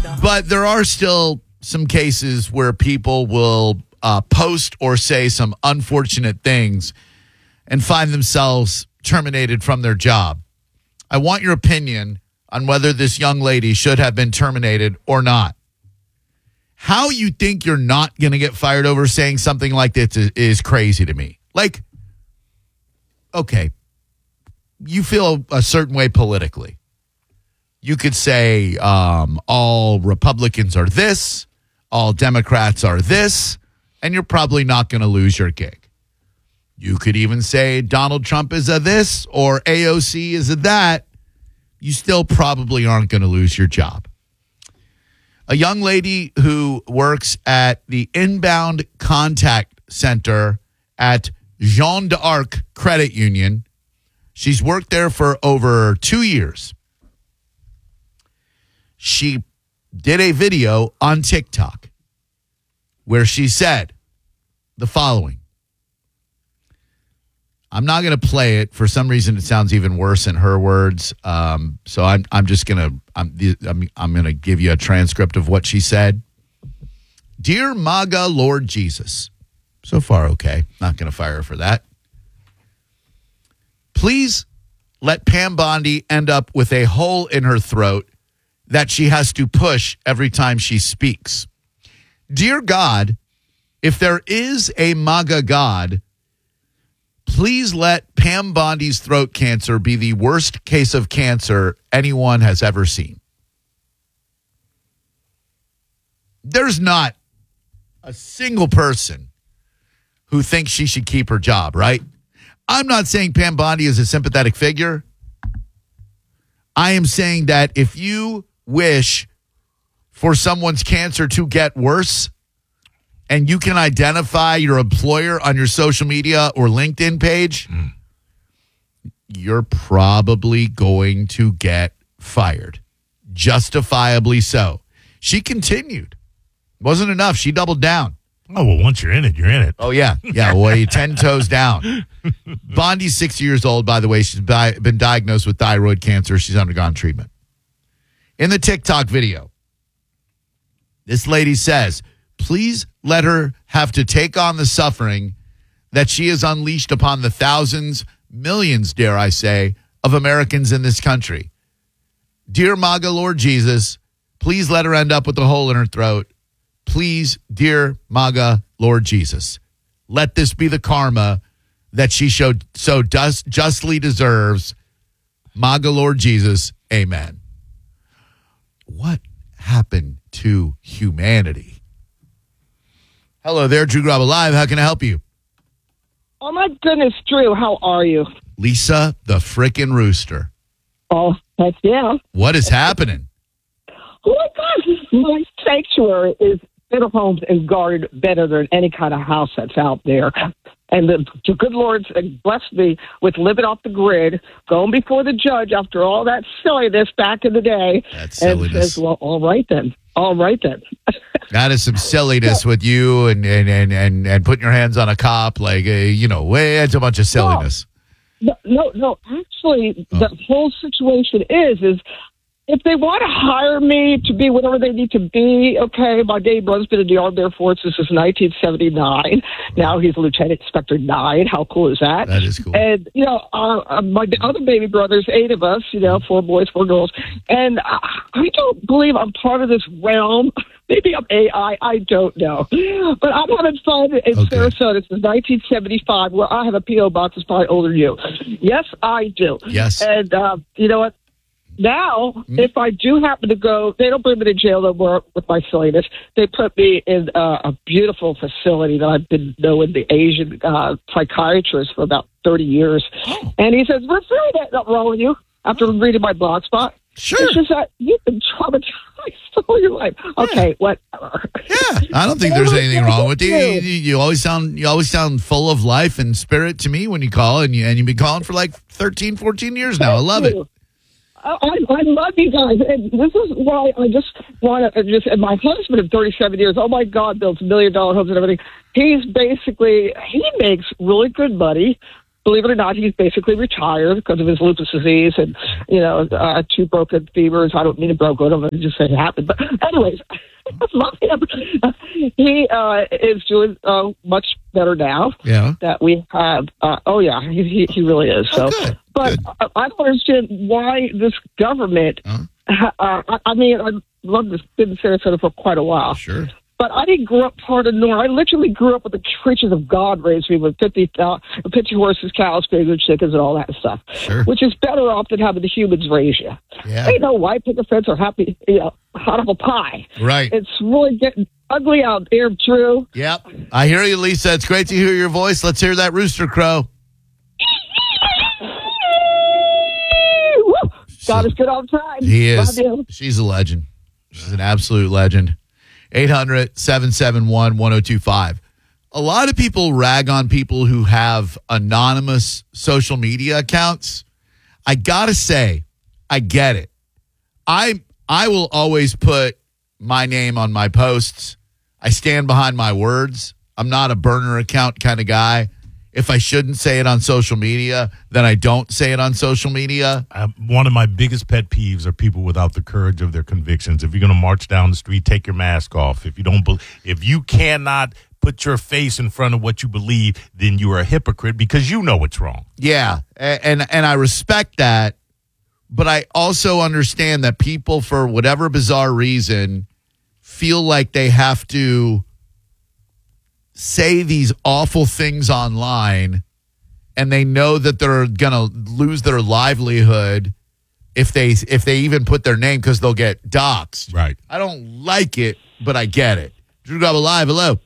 But there are still some cases where people will post or say some unfortunate things and find themselves terminated from their job. I want your opinion on whether this young lady should have been terminated or not. How you think you're not going to get fired over saying something like this is crazy to me. Like, okay, you feel a certain way politically. You could say all Republicans are this, all Democrats are this, and you're probably not going to lose your gig. You could even say Donald Trump is a this or AOC is a that. You still probably aren't going to lose your job. A young lady who works at the Inbound Contact Center at Jeanne d'Arc Credit Union. She's worked there for over 2 years. She did a video on TikTok where she said the following. I'm not going to play it. For some reason, it sounds even worse in her words. So I'm just going to I'm going to give you a transcript of what she said. Dear MAGA Lord Jesus. So far, okay. Not going to fire her for that. Please let Pam Bondi end up with a hole in her throat that she has to push every time she speaks. Dear God, if there is a MAGA God, please let Pam Bondi's throat cancer be the worst case of cancer anyone has ever seen. There's not a single person who thinks she should keep her job, right? I'm not saying Pam Bondi is a sympathetic figure. I am saying that if you wish for someone's cancer to get worse, and you can identify your employer on your social media or LinkedIn page, you're probably going to get fired. Justifiably so. She continued. Wasn't enough. She doubled down. Oh, well, once you're in it, you're in it. Oh, yeah. Yeah, well, you're 10 toes down. Bondi's 60 years old, by the way. She's been diagnosed with thyroid cancer. She's undergone treatment. In the TikTok video, this lady says, please let her have to take on the suffering that she has unleashed upon the thousands, millions, dare I say, of Americans in this country. Dear MAGA Lord Jesus, please let her end up with a hole in her throat. Please, dear MAGA Lord Jesus, let this be the karma that she so justly deserves. MAGA Lord Jesus, amen. What happened to humanity? Hello there, Drew Garabo Live. How can I help you? Oh, my goodness, Drew. How are you? Lisa, the frickin' rooster. Oh, heck yeah. What is happening? Oh, my gosh. My sanctuary is better homes and guarded better than any kind of house that's out there. And the good Lord blessed me with living off the grid, going before the judge after all that silliness back in the day. That silliness. And says, well, all right then. All right then. That is some silliness with you and putting your hands on a cop. Like, it's a bunch of silliness. No. Actually, the whole situation is if they want to hire me to be whatever they need to be, okay, my dad brother's been in the Armed Air Forces since 1979. Now he's a Lieutenant Inspector 9. How cool is that? That is cool. And, my other baby brothers, 8 of us, 4 boys, 4 girls. And I don't believe I'm part of this realm. Maybe I'm AI. I don't know. But I'm having fun in Sarasota since 1975, where I have a P.O. box that's probably older than you. Yes, I do. Yes. And you know what? Now, if I do happen to go, they don't put me in jail no more with my silliness. They put me in a beautiful facility that I've been knowing the Asian psychiatrist for about 30 years. And he says, we're afraid that's not wrong with you after reading my blog spot. Sure. It's just that you've been traumatized all your life. Okay, whatever. Yeah, I don't think there's anything wrong with you. You always sound full of life and spirit to me when you call, and you've been calling for like 13, 14 years now. I love it. I love you guys, and this is why I just want to and my husband of 37 years, oh my God, builds $1 million homes and everything. He makes really good money. believe it or not, he's basically retired because of his lupus disease and, 2 broken femurs. I don't mean to broke them. I just said it happened. But anyways, I love him. He is doing much better now that we have. He really is. So, good. But Good. I don't understand why this government. I've loved this, been in Sarasota for quite a while. Sure. But I didn't grow up part of Nor. I literally grew up with the creatures of God raised me with 50 horses, cows, pigs, and chickens, and all that stuff. Sure. Which is better off than having the humans raise you. Yeah. Ain't no white picket fence or happy, hot apple pie. Right. It's really getting ugly out there, Drew. Yep. I hear you, Lisa. It's great to hear your voice. Let's hear that rooster crow. God is good all the time. He is. Love you. She's a legend. She's an absolute legend. 800-771-1025. A lot of people rag on people who have anonymous social media accounts. I got to say, I get it. I will always put my name on my posts. I stand behind my words. I'm not a burner account kind of guy. If I shouldn't say it on social media, then I don't say it on social media. One of my biggest pet peeves are people without the courage of their convictions. If you're going to march down the street, take your mask off. If you cannot put your face in front of what you believe, then you are a hypocrite because you know it's wrong. Yeah, and I respect that, but I also understand that people, for whatever bizarre reason, feel like they have to say these awful things online, and they know that they're gonna lose their livelihood if they even put their name, because they'll get doxxed. Right. I don't like it, but I get it. Drew Garabo Live, hello.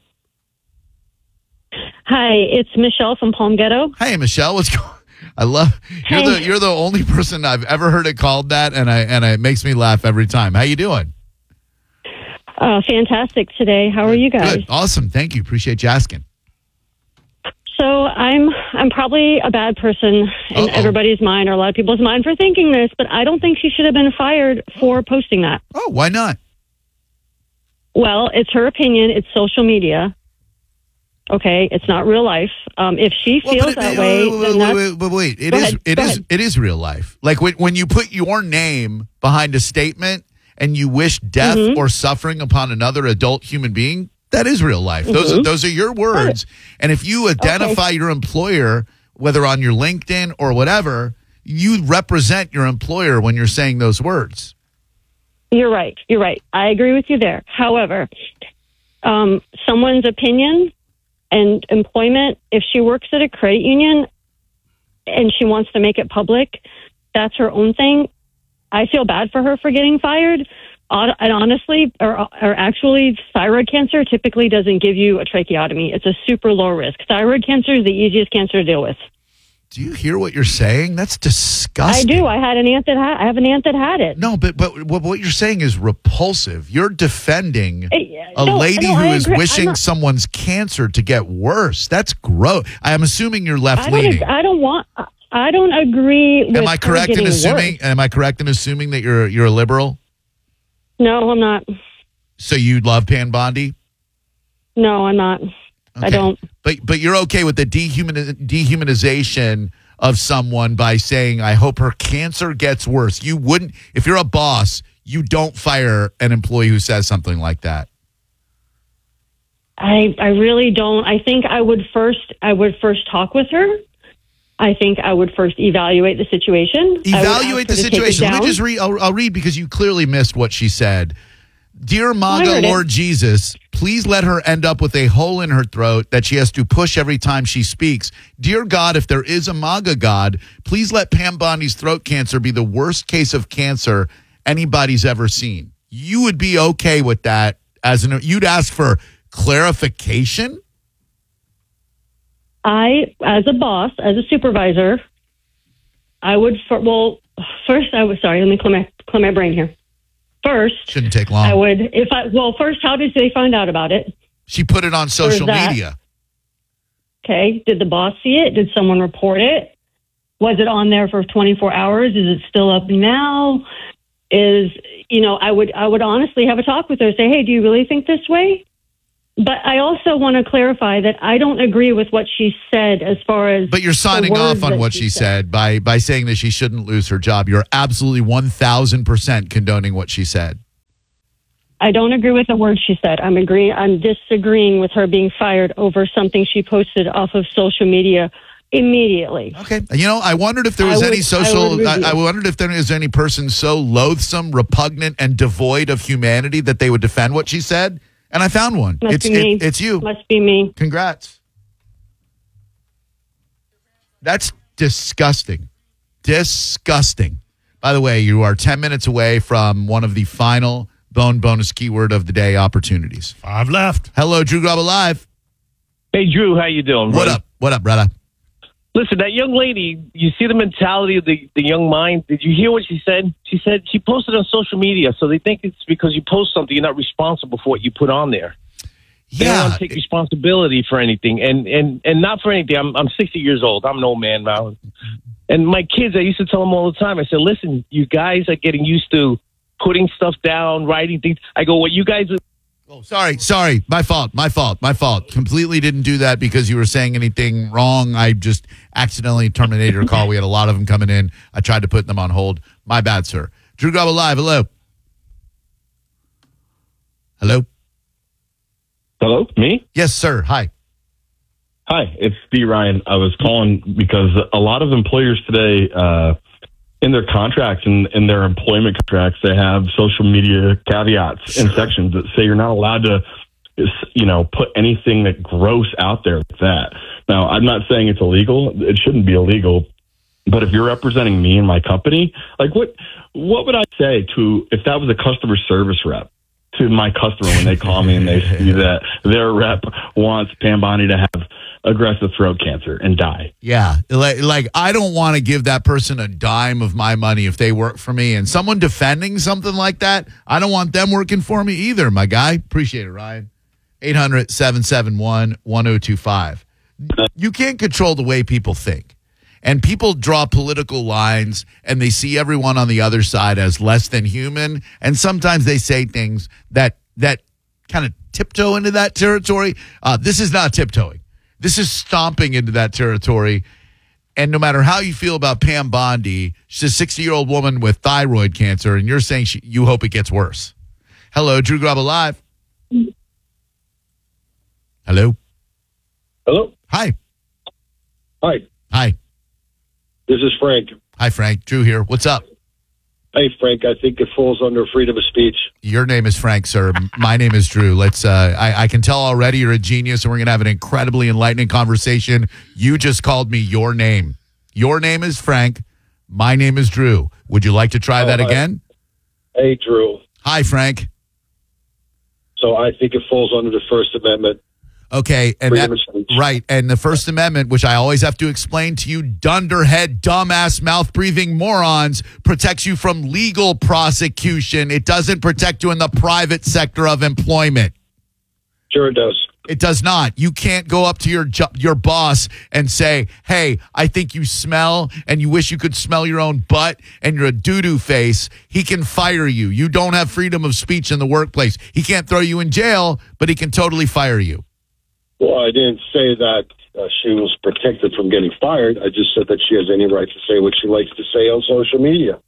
Hi, it's Michelle from Palm Ghetto. Hey, Michelle, what's going? I love you're the only person I've ever heard it called that, and it makes me laugh every time. How you doing? Fantastic today. How are you guys? Good. Awesome. Thank you. Appreciate you asking. So I'm probably a bad person in everybody's mind, or a lot of people's mind, for thinking this, but I don't think she should have been fired for posting that. Oh, why not? Well, it's her opinion. It's social media. Okay, it's not real life. If she feels that way, wait. It is real life. Like when you put your name behind a statement and you wish death or suffering upon another adult human being, that is real life. Those are your words. And if you identify your employer, whether on your LinkedIn or whatever, you represent your employer when you're saying those words. You're right. I agree with you there. However, someone's opinion and employment, if she works at a credit union and she wants to make it public, that's her own thing. I feel bad for her for getting fired. And honestly, or actually, thyroid cancer typically doesn't give you a tracheotomy. It's a super low risk. Thyroid cancer is the easiest cancer to deal with. Do you hear what you're saying? That's disgusting. I do. I have an aunt that had it. No, but what you're saying is repulsive. You're defending a lady who is wishing someone's cancer to get worse. That's gross. I'm assuming you're left leaning. I don't agree with Am I correct in assuming? Worse. Am I correct in assuming that you're a liberal? No, I'm not. So you love Pam Bondi? No, I'm not. Okay. I don't. But you're okay with the dehumanization of someone by saying, I hope her cancer gets worse. You wouldn't, if you're a boss, you don't fire an employee who says something like that. I really don't. I think I would first talk with her. I think I would first evaluate the situation. Evaluate the situation. Let me just read. I'll read because you clearly missed what she said. Dear MAGA Lord Jesus, please let her end up with a hole in her throat that she has to push every time she speaks. Dear God, if there is a MAGA God, please let Pam Bondi's throat cancer be the worst case of cancer anybody's ever seen. You would be okay with that you'd ask for clarification? As a boss, as a supervisor, first let me clear my brain here. First, shouldn't take long. First, how did they find out about it? She put it on social media. Okay. Did the boss see it? Did someone report it? Was it on there for 24 hours? Is it still up now? I would honestly have a talk with her. Say, hey, do you really think this way? But I also want to clarify that I don't agree with what she said as far as. But you're signing the words off on that what she said by saying that she shouldn't lose her job. You're absolutely 1,000% condoning what she said. I don't agree with the words she said. I'm disagreeing with her being fired over something she posted off of social media immediately. Okay. I wondered if there was I wondered if there was any person so loathsome, repugnant, and devoid of humanity that they would defend what she said. And I found one. Must be me. It's you. Must be me. Congrats. That's disgusting. Disgusting. By the way, you are 10 minutes away from one of the final Bone Bonus Keyword of the Day opportunities. 5 left. Hello, Drew Grub Alive. Hey, Drew, how you doing? What up? What up, brother? Listen, that young lady, you see the mentality of the young mind. Did you hear what she said? She said she posted on social media, so they think it's because you post something, you're not responsible for what you put on there. They don't want to take responsibility for anything, and not for anything. I'm 60 years old. I'm an old man now. And my kids, I used to tell them all the time, I said, listen, you guys are getting used to putting stuff down, writing things. I go, what you guys are... Oh, sorry. My fault. Completely didn't do that because you were saying anything wrong. I just accidentally terminated your call. We had a lot of them coming in. I tried to put them on hold. My bad, sir. Drew Grub Alive. Hello. Hello. Hello, me? Yes, sir. Hi. Hi, it's D. Ryan. I was calling because a lot of employers today, in their contracts and in their employment contracts, they have social media caveats and sections that say you're not allowed to, put anything that gross out there like that. Now, I'm not saying it's illegal. It shouldn't be illegal. But if you're representing me and my company, like what would I say if that was a customer service rep to my customer when they call me and they see that their rep wants Pam Bondi to have aggressive throat cancer and die? Yeah. Like I don't want to give that person a dime of my money if they work for me. And someone defending something like that, I don't want them working for me either, my guy. Appreciate it, Ryan. 800-771-1025. You can't control the way people think. And people draw political lines and they see everyone on the other side as less than human. And sometimes they say things that kind of tiptoe into that territory. This is not tiptoeing. This is stomping into that territory. And no matter how you feel about Pam Bondi, she's a 60-year-old woman with thyroid cancer, and you're saying you hope it gets worse. Hello, Drew Grub Alive. Hello. Hello. Hi. Hi. Hi. This is Frank. Hi, Frank. Drew here. What's up? Hey, Frank. I think it falls under freedom of speech. Your name is Frank, sir. My name is Drew. Let's. I can tell already you're a genius, and we're gonna have an incredibly enlightening conversation. You just called me your name. Your name is Frank. My name is Drew. Would you like to try that again? Hey, Drew. Hi, Frank. So I think it falls under the First Amendment. Okay, and Freedom of speech. right, and the First Amendment, which I always have to explain to you, dunderhead, dumbass, mouth-breathing morons, protects you from legal prosecution. It doesn't protect you in the private sector of employment. Sure it does. It does not. You can't go up to your boss and say, hey, I think you smell and you wish you could smell your own butt and you're a doo-doo face. He can fire you. You don't have freedom of speech in the workplace. He can't throw you in jail, but he can totally fire you. Well, I didn't say that she was protected from getting fired. I just said that she has any right to say what she likes to say on social media.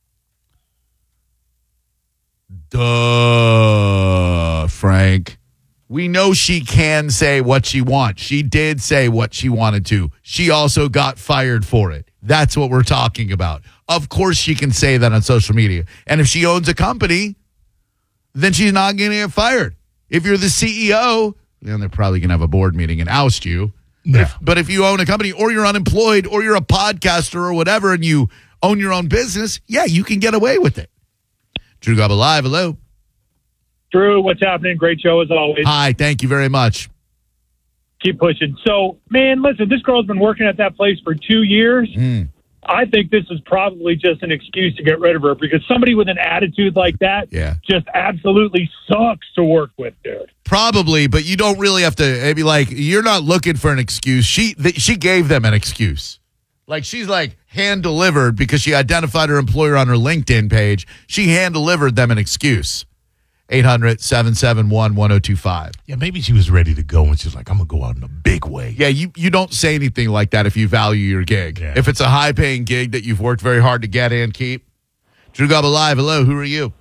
Duh, Frank. We know she can say what she wants. She did say what she wanted to. She also got fired for it. That's what we're talking about. Of course she can say that on social media. And if she owns a company, then she's not going to get fired. If you're the CEO, then they're probably going to have a board meeting and oust you. Yeah. But if you own a company or you're unemployed or you're a podcaster or whatever and you own your own business, yeah, you can get away with it. Drew Grub Alive, hello. Drew, what's happening? Great show as always. Hi, thank you very much. Keep pushing. So, man, listen, this girl's been working at that place for 2 years. I think this is probably just an excuse to get rid of her because somebody with an attitude like that just absolutely sucks to work with, dude. Probably, but you don't really have to be like, you're not looking for an excuse. She gave them an excuse. Like, she's like hand-delivered because she identified her employer on her LinkedIn page. She hand-delivered them an excuse. 800-771-1025. Yeah, maybe she was ready to go and she's like, I'm going to go out in a big way. Yeah, you don't say anything like that if you value your gig. Yeah. If it's a high-paying gig that you've worked very hard to get and keep. Drew Gubba Live, hello, who are you?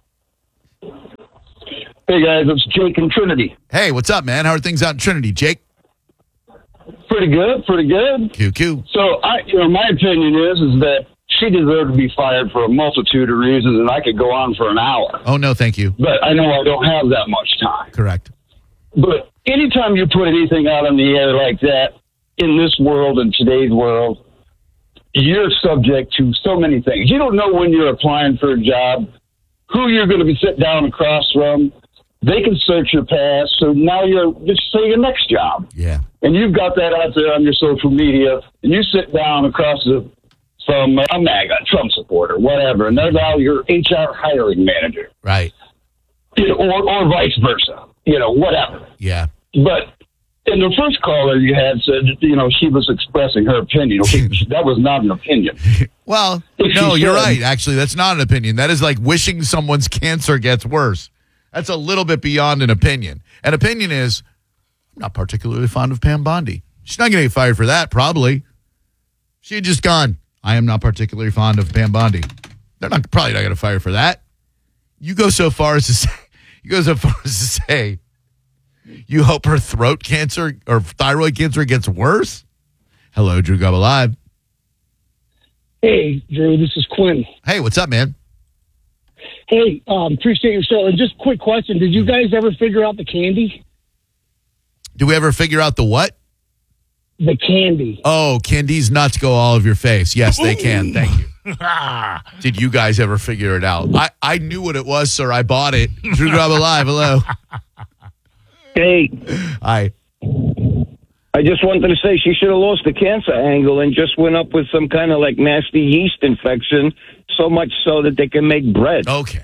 Hey, guys, it's Jake in Trinity. Hey, what's up, man? How are things out in Trinity, Jake? Pretty good, pretty good. QQ. So, my opinion is that she deserved to be fired for a multitude of reasons, and I could go on for an hour. Oh, no, thank you. But I know I don't have that much time. Correct. But anytime you put anything out in the air like that, in this world, in today's world, you're subject to so many things. You don't know when you're applying for a job, who you're going to be sitting down across from. They can search your past, so now you're just say your next job. Yeah. And you've got that out there on your social media, and you sit down across from a MAGA, Trump supporter, whatever, and they're now your HR hiring manager. Right. Or vice versa, whatever. Yeah. But in the first caller you had said, she was expressing her opinion. Okay, that was not an opinion. Well, no, you're right. Actually, that's not an opinion. That is like wishing someone's cancer gets worse. That's a little bit beyond an opinion. An opinion is, I'm not particularly fond of Pam Bondi. She's not going to get fired for that, probably. She had just gone, I am not particularly fond of Pam Bondi. They're probably not going to fire her for that. You go so far as to say, you hope her throat cancer or thyroid cancer gets worse? Hello, Drew Gubba Live. Hey, Drew, this is Quinn. Hey, what's up, man? Hey, appreciate your show. And just quick question. Did you guys ever figure out the candy? Do we ever figure out the what? The candy. Oh, Candy's nuts go all over your face. Yes, they can. Thank you. Did you guys ever figure it out? I knew what it was, sir. I bought it. Drew Gubba Live. Hello. Hey. Hi. I just wanted to say she should have lost the cancer angle and just went up with some kind of like nasty yeast infection, so much so that they can make bread. Okay.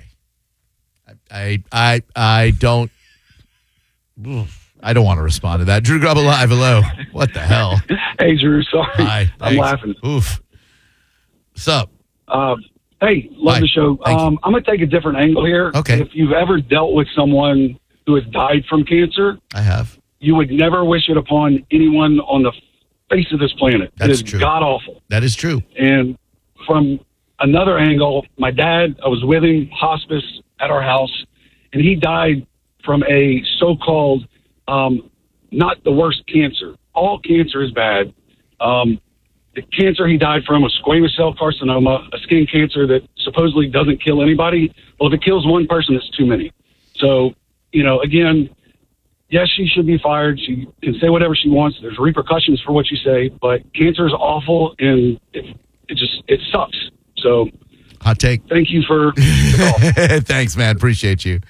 I don't want to respond to that. Drew Gubba Live. Hello. What the hell? Hey, Drew. Sorry. Hi. I'm laughing. Oof. What's up? Hey, love Hi. the show. I'm going to take a different angle here. Okay. If you've ever dealt with someone who has died from cancer, I have. You would never wish it upon anyone on the face of this planet. That's it is true. god-awful. That is true. And from another angle, my dad, I was with him, hospice at our house, and he died from a so-called, not the worst cancer. All cancer is bad. The cancer he died from was squamous cell carcinoma, a skin cancer that supposedly doesn't kill anybody. Well, if it kills one person, it's too many. So, again, yes, she should be fired. She can say whatever she wants. There's repercussions for what you say, but cancer is awful, and it sucks. So, hot take. Thank you for the call. Thanks, man. Appreciate you.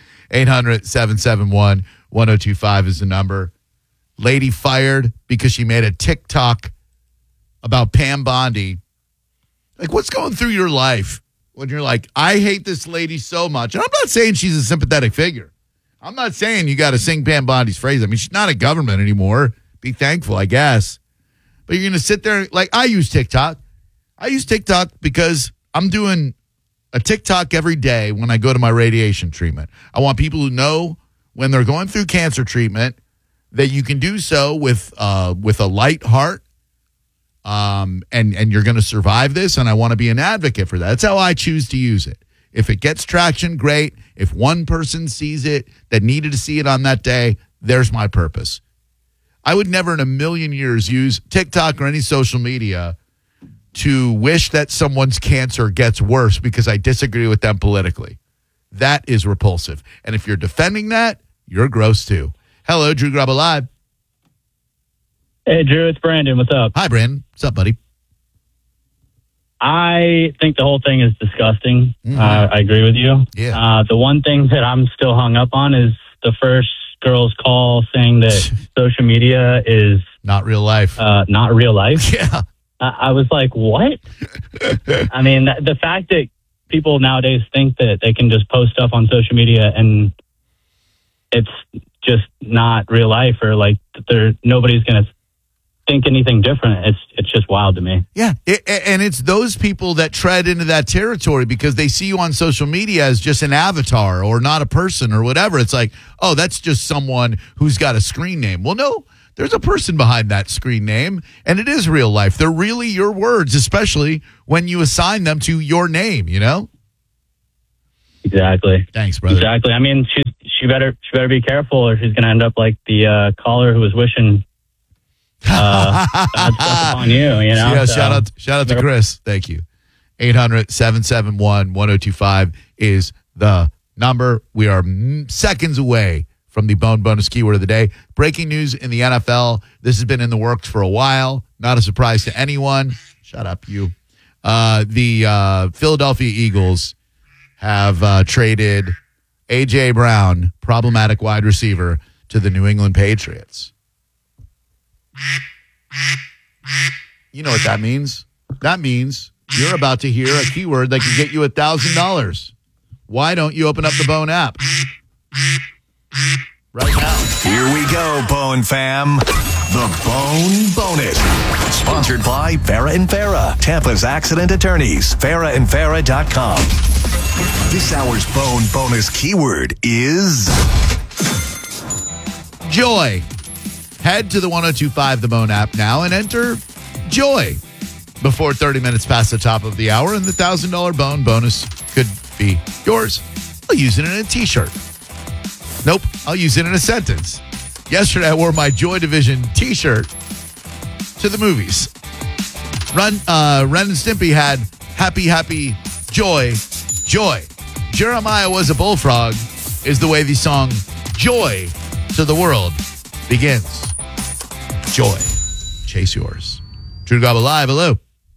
800-771-1025 is the number. Lady fired because she made a TikTok about Pam Bondi. Like, what's going through your life when you're like, I hate this lady so much? And I'm not saying she's a sympathetic figure. I'm not saying you got to sing Pam Bondi's phrase. I mean, she's not a government anymore. Be thankful, I guess. But you're going to sit there, like, I use TikTok. I use TikTok because I'm doing a TikTok every day when I go to my radiation treatment. I want people who know when they're going through cancer treatment that you can do so with a light heart, and you're going to survive this, and I want to be an advocate for that. That's how I choose to use it. If it gets traction, great. If one person sees it that needed to see it on that day, there's my purpose. I would never in a million years use TikTok or any social media to wish that someone's cancer gets worse because I disagree with them politically. That is repulsive. And if you're defending that, you're gross too. Hello, Drew Gubba Live. Hey, Drew, it's Brandon. What's up? Hi, Brandon. What's up, buddy? I think the whole thing is disgusting. I agree with you. Yeah. The one thing that I'm still hung up on is the first girl's call saying that social media is not real life. Not real life. Yeah. I was like, what? I mean, the fact that people nowadays think that they can just post stuff on social media and it's just not real life, or like nobody's going to think anything different. It's just wild to me. Yeah, and it's those people that tread into that territory because they see you on social media as just an avatar or not a person or whatever. It's like, oh, that's just someone who's got a screen name. Well, no, there's a person behind that screen name, and it is real life. They're really your words, especially when you assign them to your name, you know? Exactly. Thanks, brother. Exactly. I mean, she better be careful, or she's going to end up like the caller who was wishing bad stuff upon you. You know. Yeah. Shout out to Chris. Thank you. 800-771-1025 is the number. We are seconds away from the Bone Bonus Keyword of the Day. Breaking news in the NFL. This has been in the works for a while. Not a surprise to anyone. Shut up, you. The Philadelphia Eagles have traded A.J. Brown, problematic wide receiver, to the New England Patriots. You know what that means? That means you're about to hear a keyword that can get you $1,000. Why don't you open up the Bone app right now? Here we go, Bone fam. The Bone Bonus. Sponsored by Farah and Farah, Tampa's accident attorneys. FarahandFarah.com. This hour's Bone Bonus keyword is joy. Head to the 1025 The Bone app now and enter joy before 30 minutes past the top of the hour, and the $1,000 Bone Bonus could be yours. I'll use it in a t-shirt. Nope, I'll use it in a sentence. Yesterday, I wore my Joy Division t-shirt to the movies. Ren and Stimpy had happy, joy. Jeremiah Was a Bullfrog is the way the song Joy to the World begins. Joy. Chase yours. Drew Gobble Live, hello.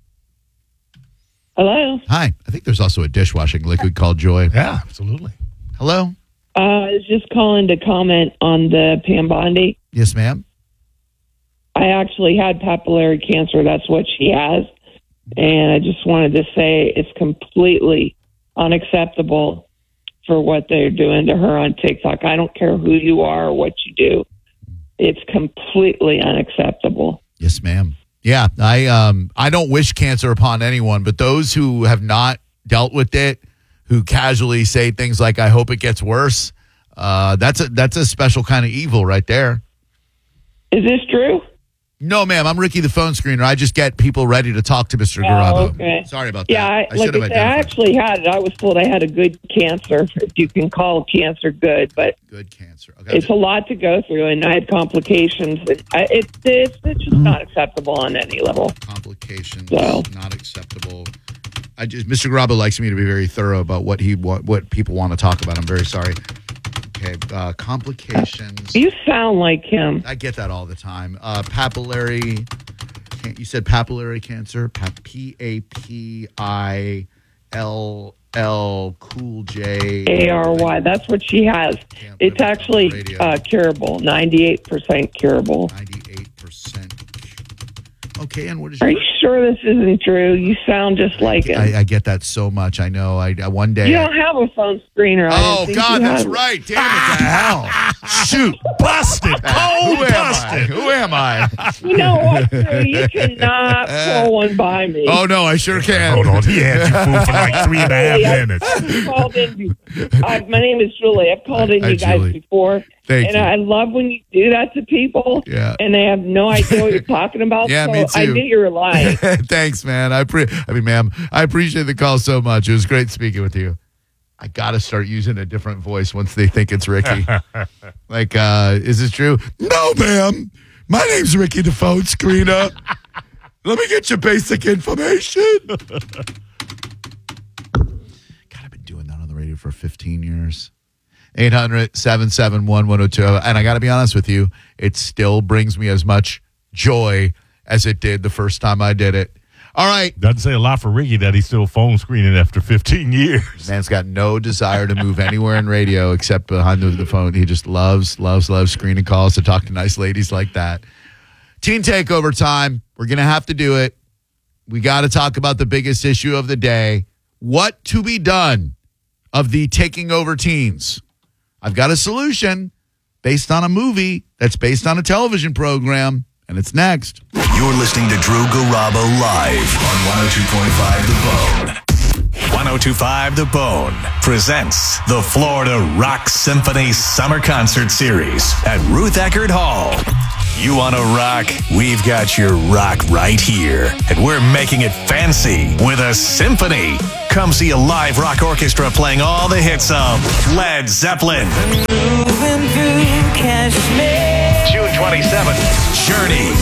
Hello. Hi. I think there's also a dishwashing liquid called Joy. Yeah, absolutely. Hello. I was just calling to comment on the Pam Bondi. Yes, ma'am. I actually had papillary cancer. That's what she has. And I just wanted to say it's completely unacceptable for what they're doing to her on TikTok. I don't care who you are or what you do. It's completely unacceptable. Yes, ma'am. Yeah, I don't wish cancer upon anyone, but those who have not dealt with it, who casually say things like, I hope it gets worse, that's a special kind of evil right there. Is this true? No, ma'am. I'm Ricky, the phone screener. I just get people ready to talk to Mr. Garabo. Okay. Sorry about that. I actually had it. I was told I had a good cancer, if you can call cancer good, but good cancer. Okay. It's a lot to go through, and I had complications. It's just not acceptable on any level. Complications, not acceptable. Mr. Garabo likes me to be very thorough about what people want to talk about. I'm very sorry. Okay, complications. You sound like him. I get that all the time. Papillary. You said papillary cancer. PAPILL Cool J ARY. That's what she has. It's actually curable. 98% curable. 98%. Okay, and what is? Are you sure this isn't true? You sound just like it. I get that so much. I know. I one day. You don't have a phone screener. Oh God, that's right. Damn it to hell! Shoot, busted. Who am I? You know what, Drew? You cannot pull one by me. Oh no, I sure can. Hold on, he had you fooled for like 3.5 minutes. I've called in. My name is Julie. I've called in you guys Julie. Before. Thank you. I love when you do that to people. Yeah. And they have no idea what you're talking about. Yeah, so me too. I knew you were lying. Thanks, man. Ma'am, I appreciate the call so much. It was great speaking with you. I got to start using a different voice once they think it's Ricky. Like, is this true? No, ma'am. My name's Ricky, the phone screener. Let me get your basic information. God, I've been doing that on the radio for 15 years. 800-771-1020. And I got to be honest with you, it still brings me as much joy as it did the first time I did it. All right. Doesn't say a lot for Ricky that he's still phone screening after 15 years. Man's got no desire to move anywhere in radio except behind the phone. He just loves screening calls to talk to nice ladies like that. Teen Takeover time. We're going to have to do it. We got to talk about the biggest issue of the day. What to be done of the taking over teens? I've got a solution based on a movie that's based on a television program, and it's next. You're listening to Drew Garabo live on 102.5 The Bone. 102.5 The Bone presents the Florida Rock Symphony Summer Concert Series at Ruth Eckerd Hall. You want to rock? We've got your rock right here. And we're making it fancy with a symphony. Come see a live rock orchestra playing all the hits of Led Zeppelin. June 27th, Journey.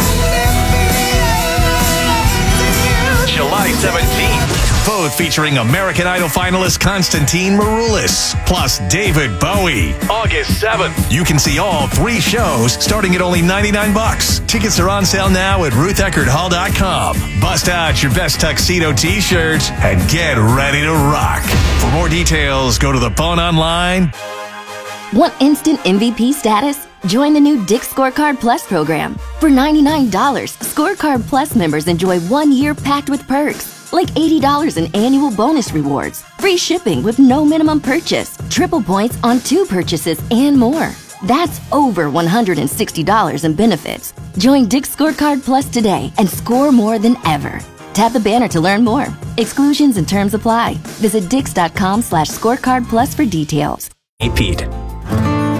July 17th, both featuring American Idol finalist Constantine Maroulis, plus David Bowie. August 7th, you can see all 3 shows starting at only $99. Tickets are on sale now at RuthEckerdHall.com. Bust out your best tuxedo t-shirts and get ready to rock. For more details, go to The Bone online. Want instant MVP status? Join the new Dick's Scorecard Plus program. For $99, Scorecard Plus members enjoy 1 year packed with perks, like $80 in annual bonus rewards, free shipping with no minimum purchase, triple points on 2 purchases, and more. That's over $160 in benefits. Join Dick's Scorecard Plus today and score more than ever. Tap the banner to learn more. Exclusions and terms apply. Visit Dix.com/scorecard plus for details. Hey, Pete.